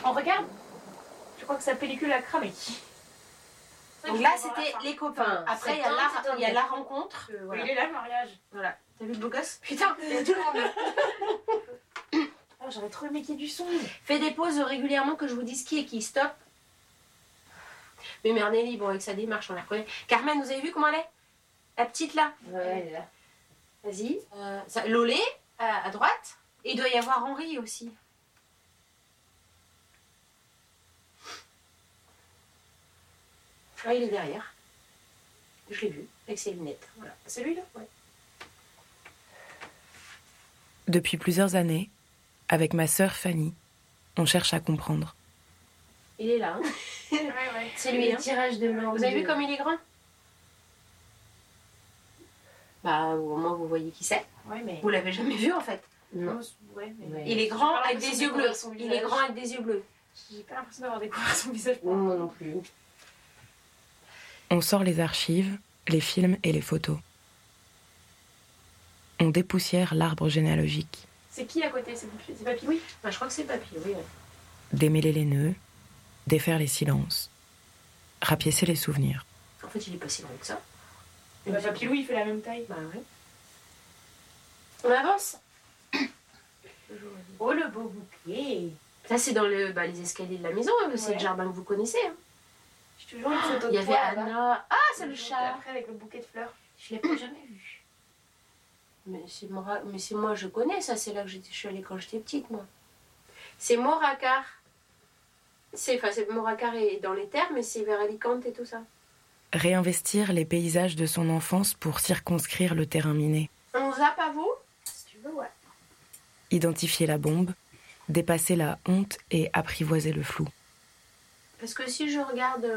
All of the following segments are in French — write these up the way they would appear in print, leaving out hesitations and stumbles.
On regarde. Je crois que sa pellicule a cramé. Donc là, c'était les copains. Après, il y a la rencontre. Voilà. Il est là, le mariage. Voilà. T'as vu le beau gosse? Putain, il y a tout le monde. Oh, j'aurais trop aimé qu'il y ait du son. Fais des pauses régulièrement que je vous dise qui est qui. Stop. Mais mère Nelly, bon, avec sa démarche, on la reconnaît. Carmen, vous avez vu comment elle est? La petite là? Ouais, elle est là. Vas-y. Lolé, à droite. Et il doit y avoir Henri aussi. Ah, il est derrière. Je l'ai vu, avec ses lunettes. Voilà. C'est lui là? Ouais. Depuis plusieurs années, avec ma sœur Fanny, on cherche à comprendre. Il est là, hein. Ouais. C'est lui, hein. Tirage de langue. Vous avez vu comme il est grand? Bah, au moins vous voyez qui c'est. Ouais, mais. Vous l'avez jamais vu en fait. Non. Ouais, mais. Il est grand avec des yeux bleus. Son Il est grand avec des yeux bleus. J'ai pas l'impression d'avoir découvert son visage. Moi non plus. On sort les archives, les films et les photos. On dépoussière l'arbre généalogique. C'est qui à côté? C'est Papy, oui? Bah, je crois que c'est Papy, oui. Démêler les nœuds, défaire les silences, rapiécer les souvenirs. En fait, il est pas si grand que ça. Bah, Papy Louis, il fait la même taille. Bah oui. On avance. Oh, le beau bouquet. Ça, c'est dans les escaliers de la maison, hein, c'est le jardin que vous connaissez. Hein. Je te jure, une photo Il de y avait toi, là-bas. Anna. Ah, c'est le chat. Après, avec le bouquet de fleurs. Je l'ai pas jamais vu. Mais c'est moi, je connais ça. C'est là que je suis allée quand j'étais petite, moi. C'est Moracar. C'est Moracar est dans les terres, mais c'est vers Alicante et tout ça. Réinvestir les paysages de son enfance pour circonscrire le terrain miné. On zappe à vous? Si tu veux, ouais. Identifier la bombe, dépasser la honte et apprivoiser le flou. Parce que si je regarde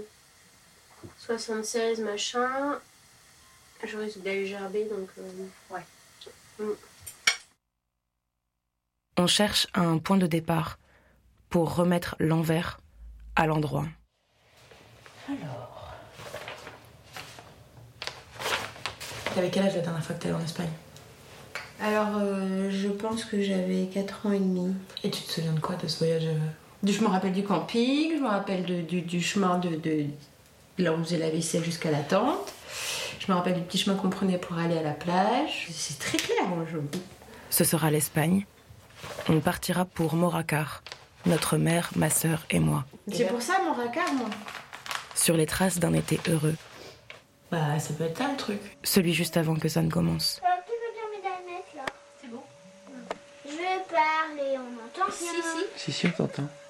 76, machin, je risque d'aller gerber, donc ouais. On cherche un point de départ pour remettre l'envers à l'endroit. Alors... T'avais quel âge la dernière fois que t'allais en Espagne? Alors, je pense que j'avais 4 ans et demi. Et tu te souviens de quoi de ce voyage? Je me rappelle du camping, je me rappelle du chemin de là où on faisait la vaisselle jusqu'à la tente. Je me rappelle du petit chemin qu'on prenait pour aller à la plage. C'est très clair, moi, Ce sera l'Espagne. On partira pour Moracar, notre mère, ma sœur et moi. C'est pour ça, mon racard, moi. Sur les traces d'un été heureux. Bah, ça peut être ça, le truc. Celui juste avant que ça ne commence. Tu veux bien m'aider à le mettre là? C'est bon. Je veux parler, on m'entend bien. Si. Si, on t'entend.